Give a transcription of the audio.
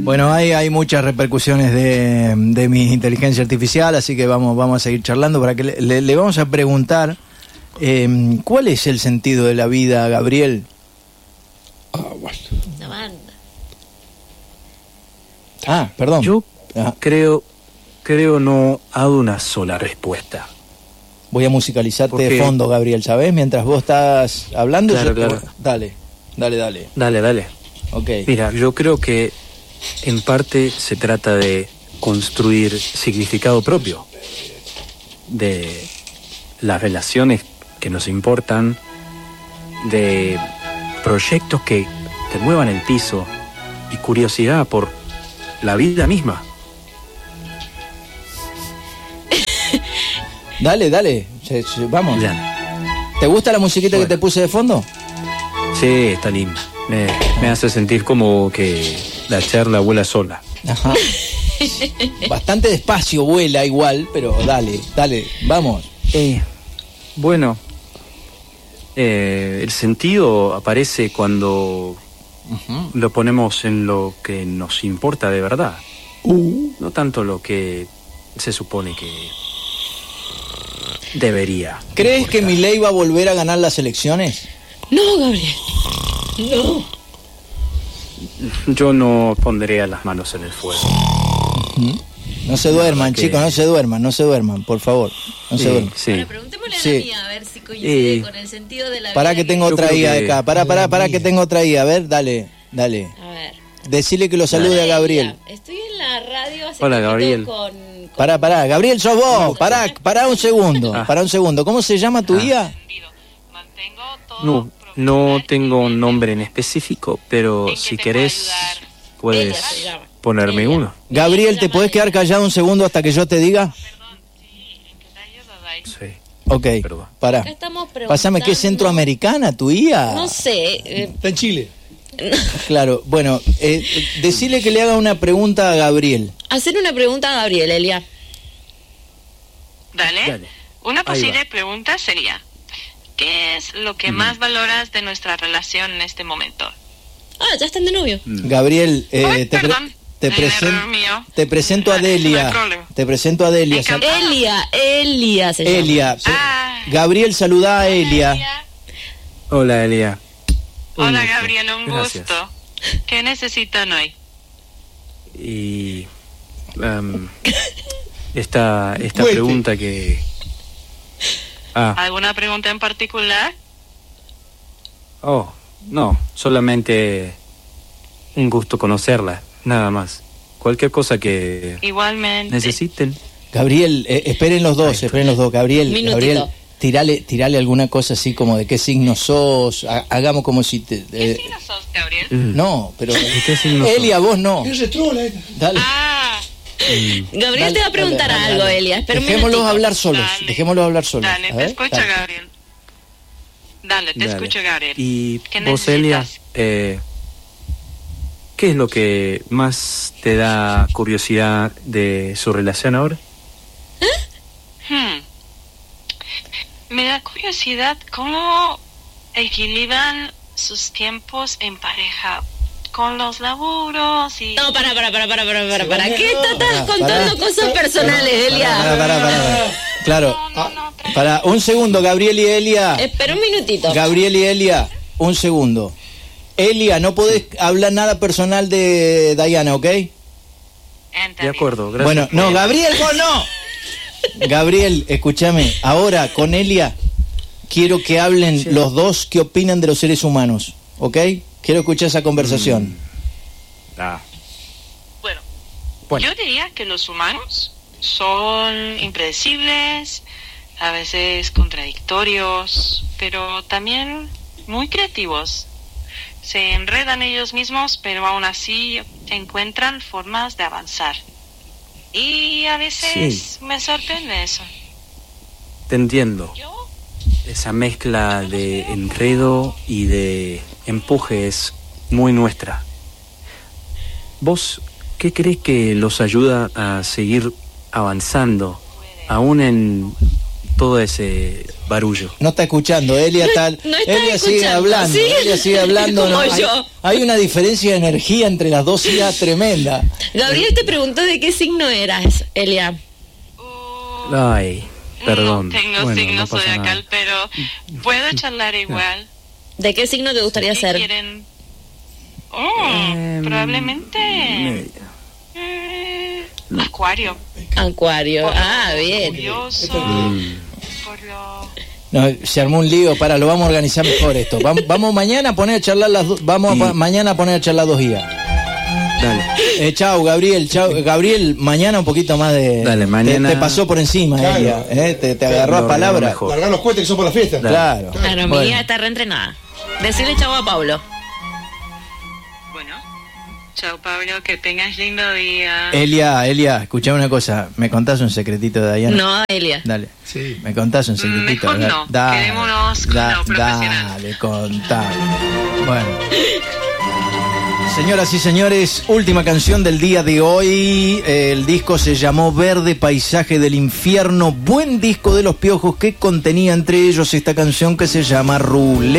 Bueno, hay muchas repercusiones de mi inteligencia artificial, así que vamos a seguir charlando para que le vamos a preguntar ¿cuál es el sentido de la vida, Gabriel? Bueno. Una banda. Perdón. Yo creo no hago una sola respuesta. Voy a musicalizarte de fondo, Gabriel, ¿sabes? Mientras vos estás hablando. Claro. Dale. Dale. Okay. Mira, yo creo que en parte se trata de construir significado propio de las relaciones que nos importan, de proyectos que te muevan el piso y curiosidad por la vida misma. Dale, vamos. Bien. ¿Te gusta la musiquita que te puse de fondo? Sí, está linda. Me hace sentir como que la charla vuela sola. Ajá. Bastante despacio vuela igual, pero dale, vamos. Bueno, el sentido aparece cuando lo ponemos en lo que nos importa de verdad. No tanto lo que se supone que debería. ¿Crees importar. que Milei va a volver a ganar las elecciones? No, Gabriel. No. Yo no pondría las manos en el fuego. No se duerman, chicos, no se duerman, por favor. No se duerman. Sí. Bueno, preguntémosle a la mía a ver si coincide con el sentido de la vida. Pará que tengo otra IA de acá. Pará que tengo otra IA. A ver, dale. A ver. Decile que lo salude a Gabriel. Estoy en la radio hace Hola, Gabriel. Pará. Gabriel, sos vos. Pará un segundo. ¿Cómo se llama tu IA? No tengo un nombre en específico, pero si querés puedes ponerme uno. Gabriel, ¿te podés quedar callado un segundo hasta que yo te diga? Sí. Ok, Perdón. pará. Acá estamos preguntando. Pásame, ¿qué es centroamericana tu IA? No sé. Está en Chile. Claro, bueno, decile que le haga una pregunta a Gabriel. Hacer una pregunta a Gabriel, Elia. Dale. Una posible pregunta sería: ¿qué es lo que más valoras de nuestra relación en este momento? Ya están de novio. Gabriel, perdón. te presento a Delia. No hay problema. Te presento a Delia. Elia se llama. Elia. Gabriel, saluda a Elia. Hola, Elia. Hola, Gabriel, un Gracias. gusto. ¿Qué necesitan hoy? Y esta pregunta que... ¿Alguna pregunta en particular? No, solamente un gusto conocerla, nada más. Cualquier cosa que Igualmente. necesiten. Gabriel, esperen los dos. Gabriel, tirale alguna cosa así como de qué signo sos. Hagamos como si te... ¿Qué signo sos, Gabriel? No, pero... ¿Qué signo sos? Elia, vos no. Dale. Gabriel te va a preguntar algo, Elia. Espera un Dejémoslos minutito. hablar solos. Dale, A te ver, escucho, dale. Gabriel. Dale, te escucho, Gabriel. Y ¿Qué vos, Elia, necesitas? ¿qué es lo que más te da curiosidad de su relación ahora? Me da curiosidad cómo equilibran sus tiempos en pareja con los laburos y... No, para. ¿Qué estás contando cosas personales, Elia? Para. Claro. No, Para un segundo, Gabriel y Elia. Espera un minutito. Gabriel y Elia, un segundo. Elia, no podés hablar nada personal de Diana, ¿ok? De acuerdo, gracias. Bueno, no, Gabriel, vos no. Gabriel, escúchame. Ahora, con Elia, quiero que hablen los dos qué opinan de los seres humanos, ¿ok? Quiero escuchar esa conversación. Bueno, yo diría que los humanos son impredecibles, a veces contradictorios, pero también muy creativos. Se enredan ellos mismos, pero aún así encuentran formas de avanzar. Y a veces me sorprende eso. Te entiendo. Esa mezcla de enredo y de empuje es muy nuestra. ¿Vos qué crees que los ayuda a seguir avanzando, aún en todo ese barullo. No está escuchando, Elia está Elia sigue hablando, ¿sí? Elia sigue hablando. Como No, yo. hay una diferencia de energía entre las dos ideas tremenda. Gabriel te preguntó de qué signo eras, Elia. Ay, perdón. No tengo Bueno, signo no pasa zodiacal, nada. pero puedo charlar igual. ¿De qué signo te gustaría ¿Qué ser? quieren? Probablemente Acuario. Acuario. Ah, bien. Curioso. Por lo... No, se armó un lío, lo vamos a organizar mejor esto. Vamos mañana a poner a charlar mañana a poner a charlar 2 días. Dale. Chao, Gabriel. Chao, Gabriel. Mañana un poquito más de. Dale, mañana. Te pasó por encima, Claro. Elia. Te agarró a palabra. Largar los cohetes que son por la fiesta. Claro. Claro, mi Bueno. hija está reentrenada. Decirle chau a Pablo. Bueno, chao Pablo, que tengas lindo día. Elia, escuchame una cosa. ¿Me contás un secretito de Diana? No, Elia. Dale. Sí. ¿Me contás un secretito? Mejor no. Quedémonos con lo profesional. Dale, contá. Bueno. Señoras y señores, última canción del día de hoy. El disco se llamó Verde Paisaje del Infierno. Buen disco de Los Piojos que contenía entre ellos esta canción que se llama Ruleta.